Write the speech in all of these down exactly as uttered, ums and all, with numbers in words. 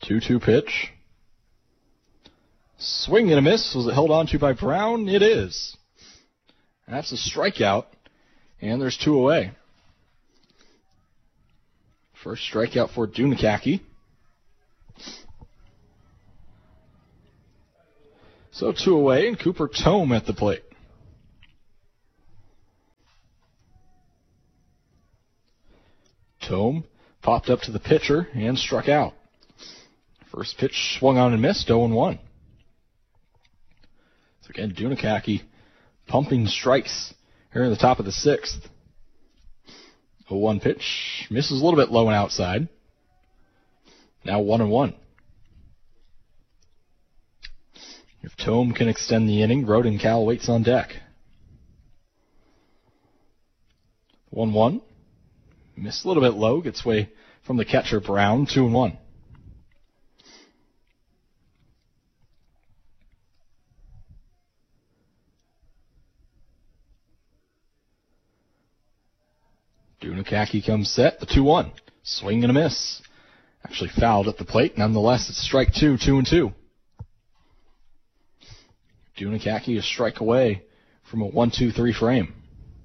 two two pitch. Swing and a miss. Was it held on to by Brown? It is. That's a strikeout, and there's two away. First strikeout for Dunakaki. So two away, and Cooper Tome at the plate. Tome popped up to the pitcher and struck out. First pitch swung on and missed, oh and one. So again, Dunakaki pumping strikes here in the top of the sixth. oh one pitch, misses a little bit low and outside. Now one and one. If Tome can extend the inning, Roden Cal waits on deck. one one. Missed a little bit low, gets away from the catcher Brown, two and one. Dunakaki comes set, the two one. Swing and a miss. Actually fouled at the plate. Nonetheless, it's strike two, two and two. Dunakaki a strike away from a one two three frame.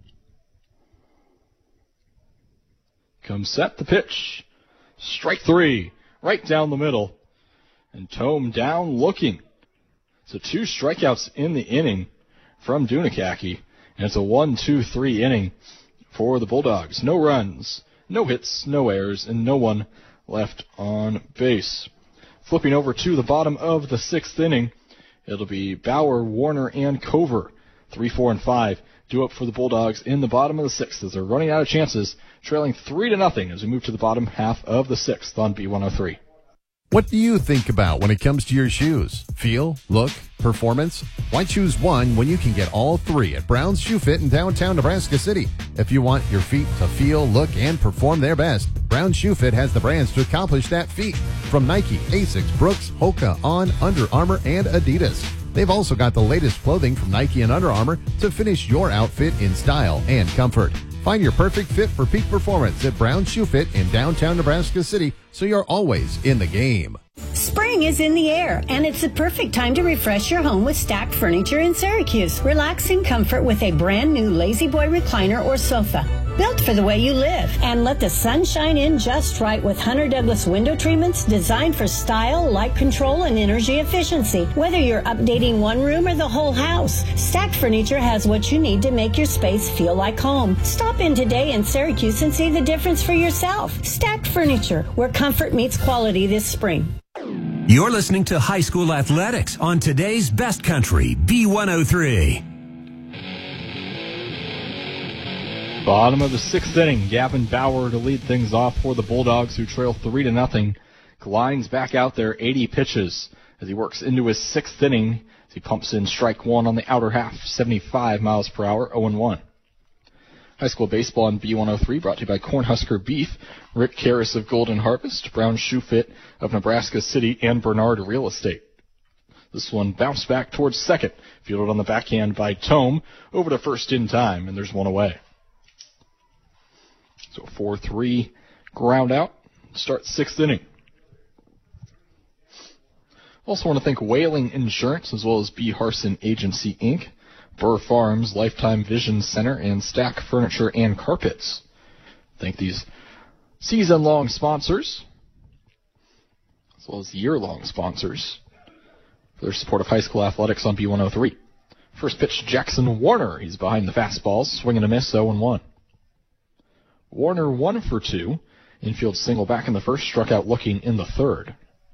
Comes set, the pitch. Strike three, right down the middle. And Tome down looking. So two strikeouts in the inning from Dunakaki. And it's a one two three inning for the Bulldogs. No runs, no hits, no errors, and no one left on base. Flipping over to the bottom of the sixth inning, it'll be Bauer, Warner, and Cover. Three, four, and five due up for the Bulldogs in the bottom of the sixth as they're running out of chances, trailing three to nothing as we move to the bottom half of the sixth on B one oh three. What do you think about when it comes to your shoes? Feel, look, performance? Why choose one when you can get all three at Brown's Shoe Fit in downtown Nebraska City? If you want your feet to feel, look, and perform their best, Brown's Shoe Fit has the brands to accomplish that feat. From Nike, Asics, Brooks, Hoka, On, Under Armour, and Adidas. They've also got the latest clothing from Nike and Under Armour to finish your outfit in style and comfort. Find your perfect fit for peak performance at Brown's Shoe Fit in downtown Nebraska City, so you're always in the game. Spring is in the air, and it's the perfect time to refresh your home with Stacked Furniture in Syracuse. Relax in comfort with a brand new Lazy Boy recliner or sofa, built for the way you live. And let the sun shine in just right with Hunter Douglas window treatments designed for style, light control, and energy efficiency. Whether you're updating one room or the whole house, Stacked Furniture has what you need to make your space feel like home. Stop in today in Syracuse and see the difference for yourself. Stacked Furniture, where comfort meets quality this spring. You're listening to High School Athletics on today's Best Country, B one oh three. Bottom of the sixth inning, Gavin Bauer to lead things off for the Bulldogs, who trail three to nothing. Glines back out there, eighty pitches as he works into his sixth inning. As he pumps in strike one on the outer half, seventy-five miles per hour, oh and one. High school baseball on B one oh three brought to you by Cornhusker Beef, Rick Karras of Golden Harvest, Brown Shoe Fit of Nebraska City, and Bernard Real Estate. This one bounced back towards second, fielded on the backhand by Tome, over to first in time, and there's one away. So four three ground out, start sixth inning. Also want to thank Whaling Insurance as well as B. Harson Agency, Incorporated, Burr Farms, Lifetime Vision Center, and Stack Furniture and Carpets. Thank these season-long sponsors, as well as year-long sponsors, for their support of high school athletics on B one oh three. First pitch, Jackson Warner. He's behind the fastballs, swing and a miss, oh and one. Warner one for two. Infield single back in the first, struck out looking in the third.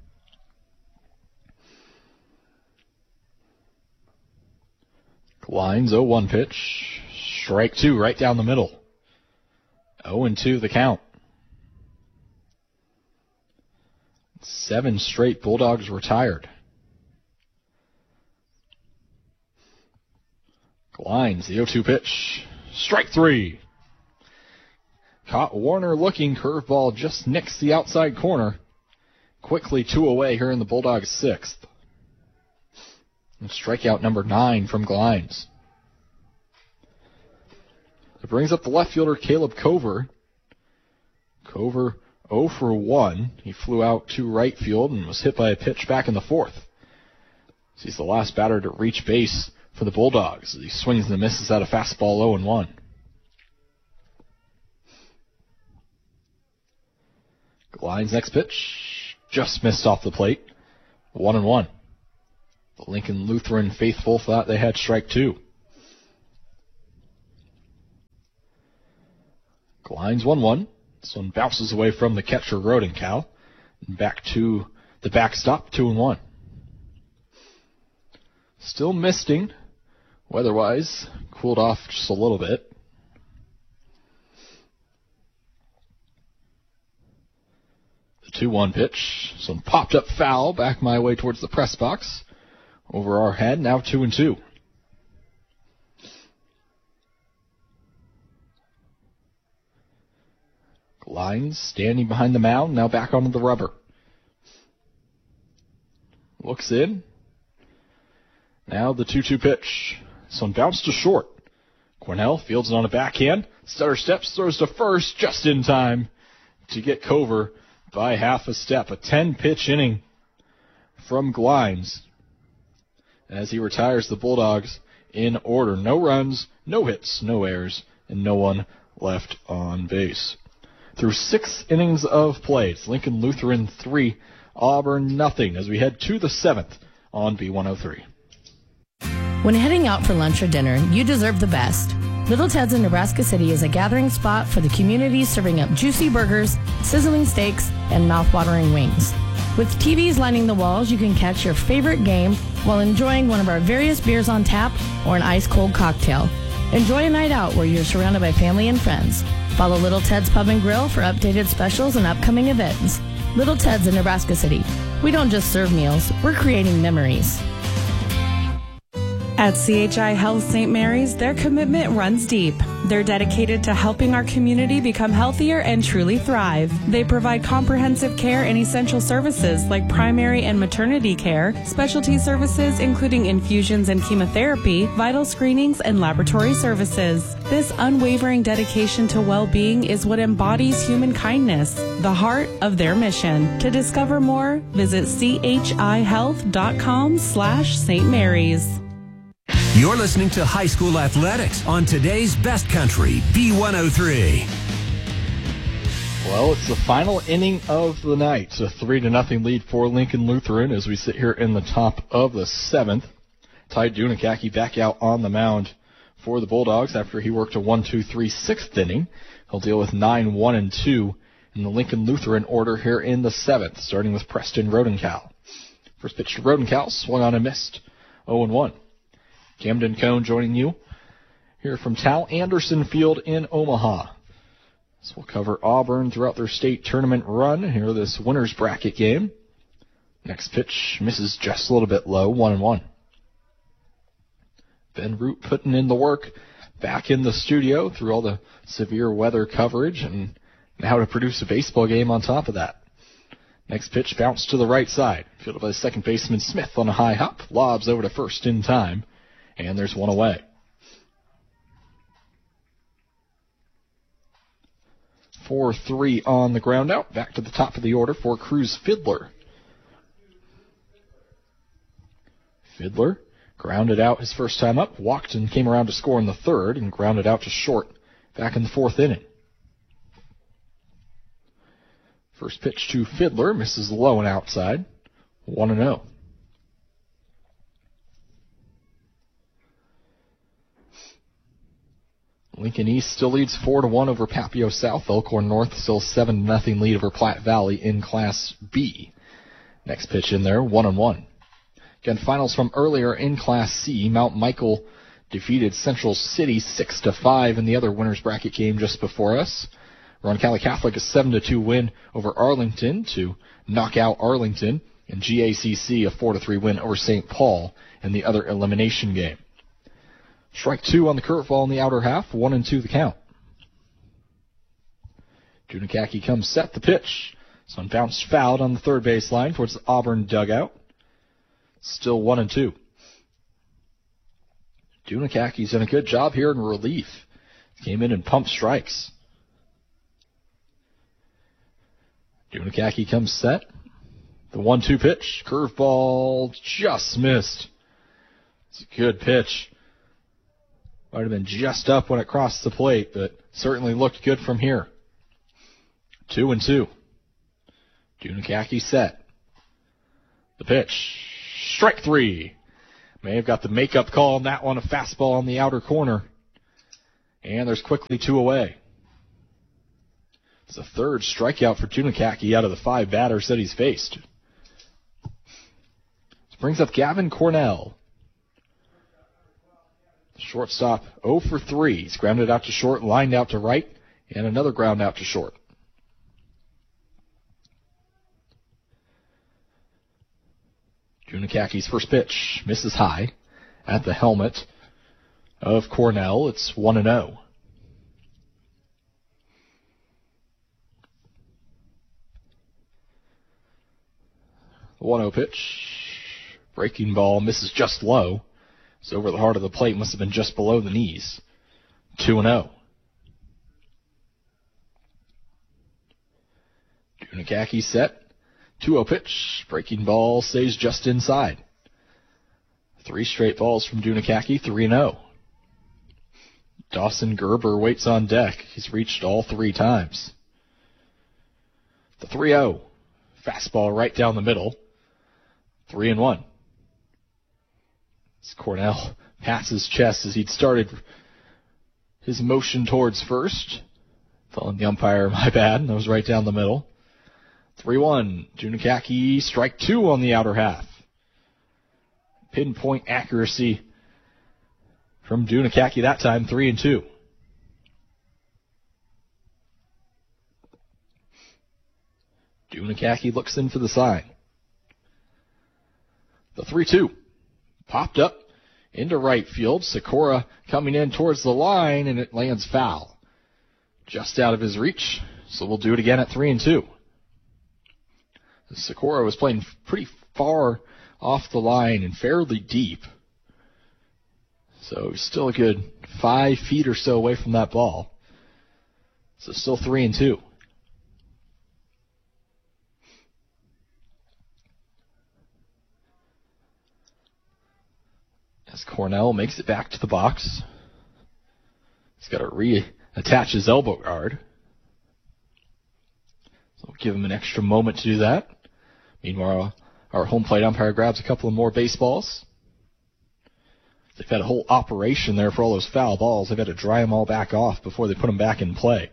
Lines, oh one pitch. Strike two, right down the middle. oh and two the count. Seven straight Bulldogs retired. Lines, the oh two pitch. Strike three. Caught Warner looking, curveball just nicks the outside corner. Quickly two away here in the Bulldogs' sixth. And strikeout number nine from Glines. It brings up the left fielder, Caleb Cover. Cover oh for one. He flew out to right field and was hit by a pitch back in the fourth. He's the last batter to reach base for the Bulldogs as he swings and misses out a fastball oh and one. Glines next pitch just missed off the plate. one and one. The Lincoln Lutheran faithful thought they had strike two. Glines one one. This one bounces away from the catcher Rodenkow. Back to the backstop, two and one. Still misting. Weather-wise, cooled off just a little bit. The two one pitch. Some popped up foul back my way towards the press box. Over our head, now two and two. Glines standing behind the mound, now back onto the rubber. Looks in. Now the two two pitch. This one bounced to short. Cornell fields it on a backhand. Stutter steps, throws to first just in time to get Cover by half a step. A ten-pitch inning from Glines as he retires the Bulldogs in order. No runs, no hits, no errors, and no one left on base. Through six innings of play, it's Lincoln Lutheran three, Auburn nothing as we head to the seventh on B one oh three. When heading out for lunch or dinner, you deserve the best. Little Ted's in Nebraska City is a gathering spot for the community, serving up juicy burgers, sizzling steaks, and mouth-watering wings. With T Vs lining the walls, you can catch your favorite game while enjoying one of our various beers on tap or an ice-cold cocktail. Enjoy a night out where you're surrounded by family and friends. Follow Little Ted's Pub and Grill for updated specials and upcoming events. Little Ted's in Nebraska City. We don't just serve meals, we're creating memories. At C H I Health Saint Mary's, their commitment runs deep. They're dedicated to helping our community become healthier and truly thrive. They provide comprehensive care and essential services like primary and maternity care, specialty services including infusions and chemotherapy, vital screenings, and laboratory services. This unwavering dedication to well-being is what embodies human kindness, the heart of their mission. To discover more, visit chihealth.com slash Saint Mary's. You're listening to High School Athletics on today's Best Country, B one oh three. Well, it's the final inning of the night. A three to nothing lead for Lincoln Lutheran as we sit here in the top of the seventh. Ty Dunakaki back out on the mound for the Bulldogs after he worked a one two three sixth inning. He'll deal with nine one and two in the Lincoln Lutheran order here in the seventh, starting with Preston Rodenkow. First pitch to Rodenkow, swung on and missed, oh and one. Camden Cone joining you here from Tal Anderson Field in Omaha. This will cover Auburn throughout their state tournament run here this winner's bracket game. Next pitch misses just a little bit low, one and one. Ben Root putting in the work back in the studio through all the severe weather coverage and now to produce a baseball game on top of that. Next pitch bounced to the right side. Fielded by the second baseman Smith on a high hop. Lobs over to first in time. And there's one away. four three on the ground out. Back to the top of the order for Cruz Fiddler. Fiddler grounded out his first time up, walked and came around to score in the third, and grounded out to short back in the fourth inning. First pitch to Fiddler, misses low and outside, one and oh. Lincoln East still leads four to one over Papio South. Elkhorn North still seven to nothing lead over Platte Valley in Class B. Next pitch in there, one and one. Again, finals from earlier in Class C. Mount Michael defeated Central City six to five in the other winner's bracket game just before us. Roncalli Catholic a seven to two win over Arlington to knock out Arlington, and G A C C a four to three win over Saint Paul in the other elimination game. Strike two on the curveball in the outer half, one and two the count. Dunakaki comes set the pitch. This one bounced fouled on the third base line towards the Auburn dugout. Still one and two. Dunakaki's done a good job here in relief. Came in and pumped strikes. Dunakaki comes set. The one two pitch. Curveball just missed. It's a good pitch. Might have been just up when it crossed the plate, but certainly looked good from here. Two and two. Dunakaki set. The pitch. Strike three. May have got the makeup call on that one. A fastball on the outer corner. And there's quickly two away. It's a third strikeout for Dunakaki out of the five batters that he's faced. This brings up Gavin Cornell. The shortstop oh for three. He's grounded out to short, lined out to right, and another ground out to short. Dunakaki's first pitch misses high at the helmet of Cornell. It's one and oh. The one oh pitch. Breaking ball misses just low. It's over the heart of the plate. Must have been just below the knees. two and oh. Dunakaki set. two oh pitch. Breaking ball stays just inside. Three straight balls from Dunakaki. three and oh. Dawson Gerber waits on deck. He's reached all three times. The three oh. Fastball right down the middle. three and one. As Cornell pats his chest as he'd started his motion towards first. Telling the umpire, my bad. That was right down the middle. three one. Dunakaki, strike two on the outer half. Pinpoint accuracy from Dunakaki that time, three and two. Dunakaki looks in for the sign. The three two. Popped up into right field. Sikora coming in towards the line, and it lands foul. Just out of his reach, so we'll do it again at three and two. Sikora was playing pretty far off the line and fairly deep. So he's still a good five feet or so away from that ball. So still three and two. As Cornell makes it back to the box. He's got to reattach his elbow guard. So we'll give him an extra moment to do that. Meanwhile, our home plate umpire grabs a couple of more baseballs. They've had a whole operation there for all those foul balls. They've had to dry them all back off before they put them back in play.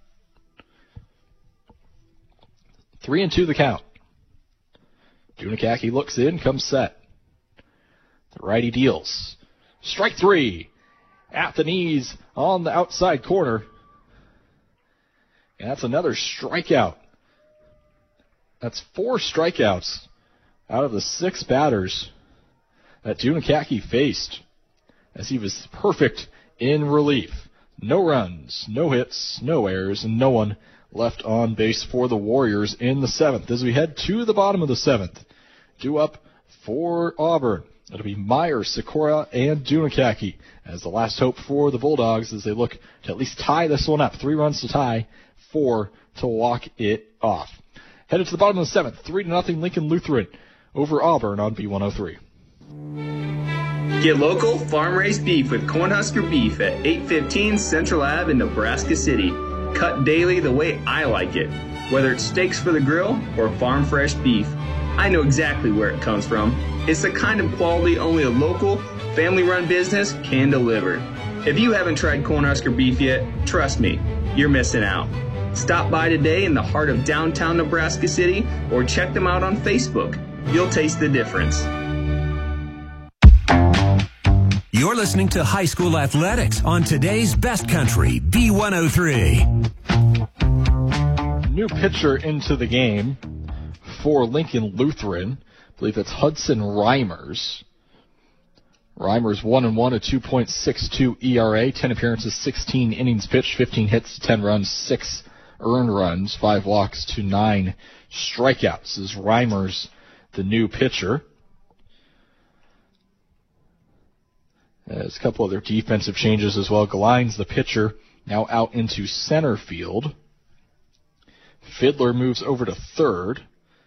Three and two the count. Dunakaki looks in, comes set. The righty deals. Strike three. At the knees on the outside corner. And that's another strikeout. That's four strikeouts out of the six batters that Dunakaki faced, as he was perfect in relief. No runs, no hits, no errors, and no one left on base for the Warriors in the seventh. As we head to the bottom of the seventh, due up for Auburn. It'll be Myers, Sikora, and Dunakaki as the last hope for the Bulldogs as they look to at least tie this one up. Three runs to tie, four to walk it off. Headed to the bottom of the seventh, three to nothing Lincoln Lutheran over Auburn on B one oh three. Get local, farm-raised beef with Cornhusker Beef at eight fifteen Central Avenue in Nebraska City. Cut daily the way I like it. Whether it's steaks for the grill or farm-fresh beef, I know exactly where it comes from. It's the kind of quality only a local, family-run business can deliver. If you haven't tried Cornhusker Beef yet, trust me, you're missing out. Stop by today in the heart of downtown Nebraska City or check them out on Facebook. You'll taste the difference. You're listening to High School Athletics on today's Best Country, B one oh three. New pitcher into the game for Lincoln Lutheran. I believe it's Hudson Reimers. Reimers one and one, a two point six two E R A, ten appearances, sixteen innings pitched, fifteen hits, ten runs, six earned runs, five walks to nine strikeouts. This is Reimers, the new pitcher. There's a couple other defensive changes as well. Galines, the pitcher, now out into center field. Fiddler moves over to third,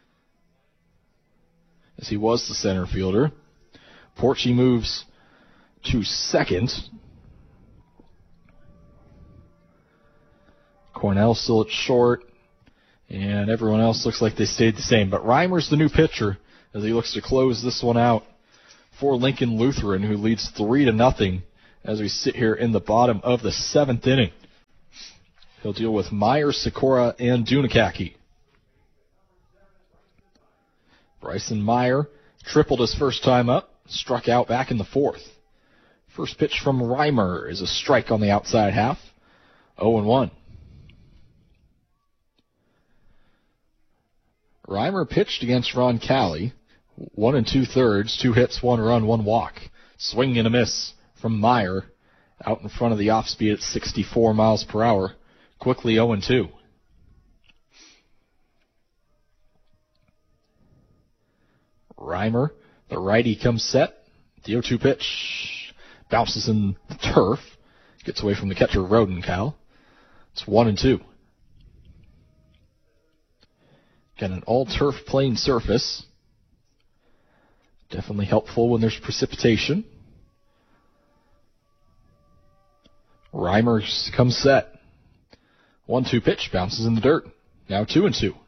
as he was the center fielder. Porchy moves to second. Cornell still at short, and everyone else looks like they stayed the same. But Reimer's the new pitcher as he looks to close this one out for Lincoln Lutheran, who leads three to nothing as we sit here in the bottom of the seventh inning. He'll deal with Meyer, Sikora, and Dunakaki. Bryson Meyer tripled his first time up, struck out back in the fourth. First pitch from Reimer is a strike on the outside half, oh and one. Reimer pitched against Ron Cali, one and two thirds, two hits, one run, one walk. Swing and a miss from Meyer, out in front of the off speed at sixty-four miles per hour. Quickly oh and two. Reimer, the righty, comes set. The oh two pitch bounces in the turf, gets away from the catcher Rodenkow. It's one and two. Got an all-turf playing surface. Definitely helpful when there's precipitation. Reimer comes set. one two pitch bounces in the dirt. Now two and two.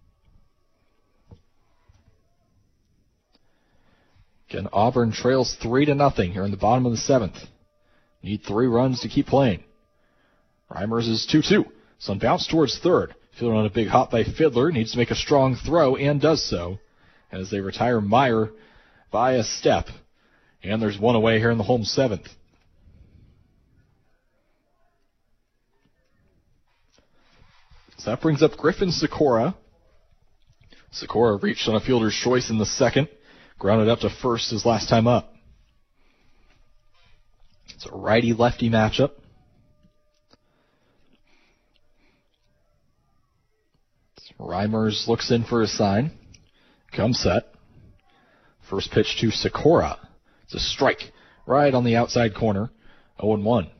Again, Auburn trails three to nothing here in the bottom of the seventh. Need three runs to keep playing. Reimer's is two two. Sun bounce towards third. Fielder on a big hop by Fiddler. Needs to make a strong throw and does so as they retire Meyer by a step. And there's one away here in the home seventh. So that brings up Griffin Sikora. Sikora reached on a fielder's choice in the second. Grounded up to first his last time up. It's a righty-lefty matchup. Reimers looks in for a sign. Comes set. First pitch to Sikora. It's a strike right on the outside corner. oh and one.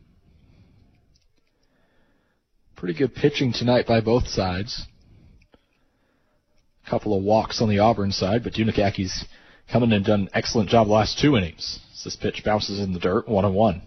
Pretty good pitching tonight by both sides. A couple of walks on the Auburn side, but Dunakaki's come in and done an excellent job the last two innings. This pitch bounces in the dirt, one and one.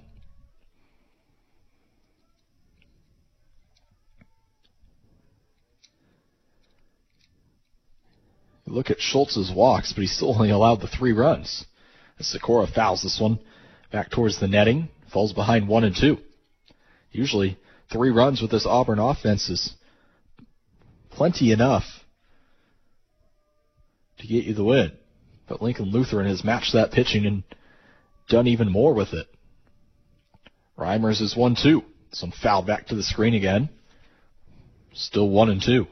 You look at Schultz's walks, but he still only allowed the three runs. As Sikora fouls this one back towards the netting, falls behind one and two. Usually three runs with this Auburn offense is plenty enough to get you the win. But Lincoln Lutheran has matched that pitching and done even more with it. Reimers is one two. Some foul back to the screen again. Still one and two.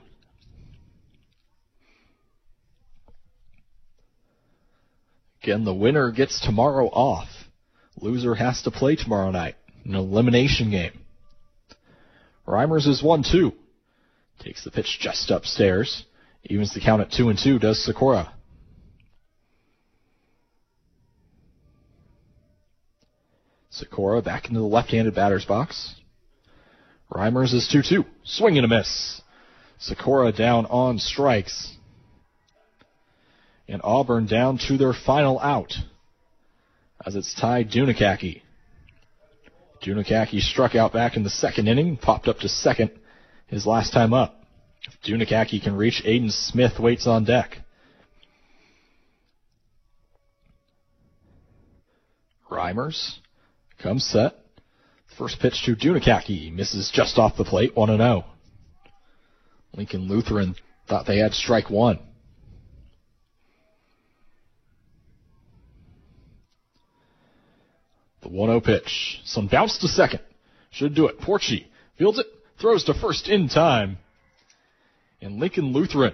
Again, the winner gets tomorrow off. Loser has to play tomorrow night. An elimination game. Reimers is one two. Takes the pitch just upstairs. Evens the count at two and two, does Sikora. Sikora back into the left-handed batter's box. Reimers is two two. Swing and a miss. Sikora down on strikes. And Auburn down to their final out as it's tied Dunakaki. Dunakaki struck out back in the second inning, popped up to second his last time up. If Dunakaki can reach, Aiden Smith waits on deck. Reimers comes set. First pitch to Dunakaki. Misses just off the plate, one and oh. Lincoln Lutheran thought they had strike one. The one oh pitch. Some bounce to second. Should do it. Porchy fields it, throws to first in time. And Lincoln Lutheran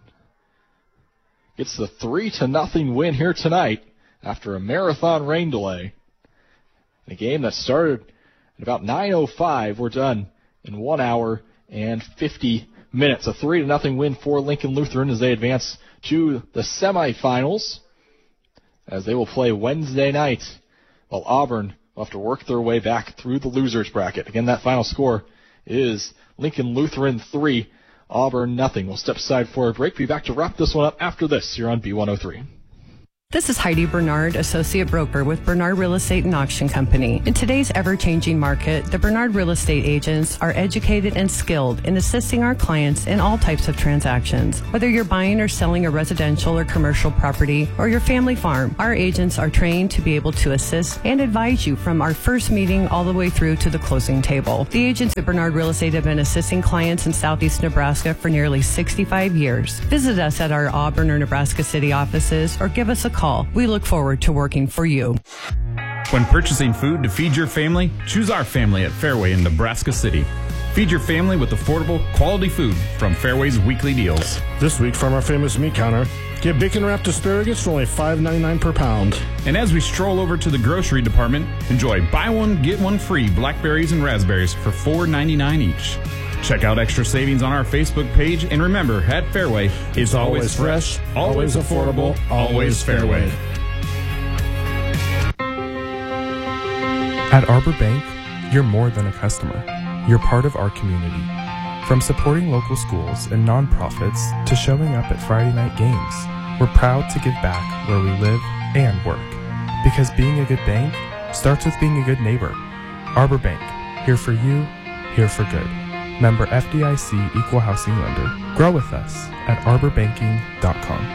gets the three to nothing win here tonight after a marathon rain delay. In a game that started at about nine oh five, we're done in one hour and fifty minutes. A three to nothing win for Lincoln Lutheran as they advance to the semifinals, as they will play Wednesday night, while Auburn will have to work their way back through the losers bracket. Again, that final score is Lincoln Lutheran three, Auburn nothing. We'll step aside for a break. Be back to wrap this one up after this here on B one oh three. This is Heidi Bernard, Associate Broker with Bernard Real Estate and Auction Company. In today's ever-changing market, the Bernard Real Estate agents are educated and skilled in assisting our clients in all types of transactions. Whether you're buying or selling a residential or commercial property or your family farm, our agents are trained to be able to assist and advise you from our first meeting all the way through to the closing table. The agents at Bernard Real Estate have been assisting clients in southeast Nebraska for nearly sixty-five years. Visit us at our Auburn or Nebraska City offices or give us a call. We look forward to working for you. When purchasing food to feed your family, choose our family at Fairway in Nebraska City. Feed your family with affordable, quality food from Fairway's weekly deals. This week from our famous meat counter, get bacon-wrapped asparagus for only five ninety-nine per pound. And as we stroll over to the grocery department, enjoy buy one, get one free blackberries and raspberries for four ninety-nine each. Check out extra savings on our Facebook page, and remember, at Fairway, it's, it's always, always fresh, always affordable, always Fairway. At Arbor Bank, you're more than a customer. You're part of our community. From supporting local schools and nonprofits to showing up at Friday night games, we're proud to give back where we live and work. Because being a good bank starts with being a good neighbor. Arbor Bank, here for you, here for good. Member F D I C Equal Housing Lender. Grow with us at arbor banking dot com.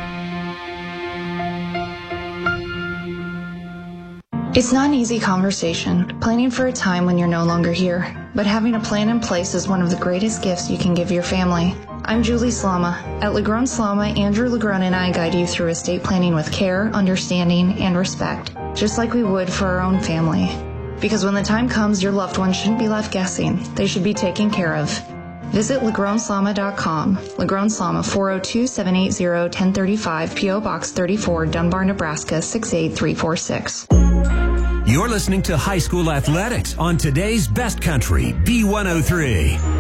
It's not an easy conversation, planning for a time when you're no longer here. But having a plan in place is one of the greatest gifts you can give your family. I'm Julie Slama. At Legrone Slama, Andrew Legrone and I guide you through estate planning with care, understanding, and respect, just like we would for our own family. Because when the time comes, your loved ones shouldn't be left guessing. They should be taken care of. Visit legrone slama dot com. Legrone Slama, four oh two, seven eight zero, one oh three five, P O Box thirty-four, Dunbar, Nebraska, six eight three four six. You're listening to High School Athletics on today's Best Country, B one oh three.